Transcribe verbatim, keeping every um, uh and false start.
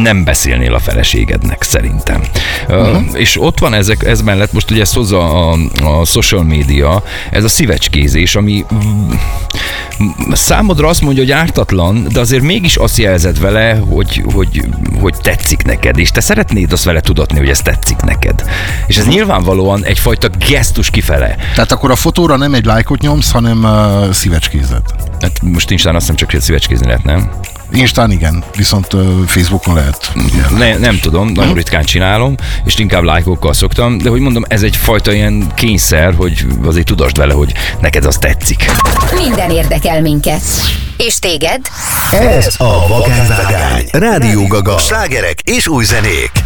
nem beszélnél a feleségednek, szerintem. Uh-huh. Uh, és ott van ezek, ez mellett most ugye ezt hozza a, a social media, ez a szívecskézés, ami számodra azt mondja, hogy ártatlan, de azért mégis azt jelzed vele, hogy, hogy, hogy tetszik neked, és te szeretnéd azt vele tudatni, hogy ez tetszik neked. És ez nyilvánvalóan egyfajta gesztus kifele. Tehát akkor a fotóra nem egy lájkot nyomsz, hanem uh, szívecskézed. Hát most Instán azt nem csak szívecskézni lehet, nem? Instán igen, viszont uh, Facebookon lehet. Ne, nem tudom, nagyon hmm. ritkán csinálom, és inkább lájkokkal szoktam, de hogy mondom, ez egyfajta ilyen kényszer, hogy azért tudasd vele, hogy neked az tetszik. Minden érdekel minket. És téged? Ez a Vagányvágány. Rádió Gaga. Slágerek és új zenék.